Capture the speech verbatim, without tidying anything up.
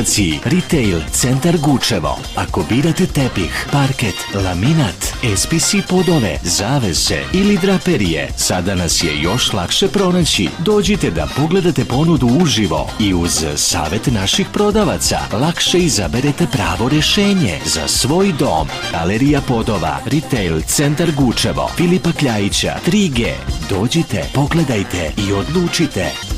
lokaciji Retail centar Gučevo. Ako birate tepih, parket, laminat, S P C podove, zavese ili draperije, sada nas je još lakše pronaći. Dođite da pogledate ponudu uživo i uz savjet naših prodavaca lakše izaberete pravo rješenje za svoj dom. Galerija podova, Retail centar Gučevo, Filipa Kljajića, tri G. Dođite, pogledajte i odlučite.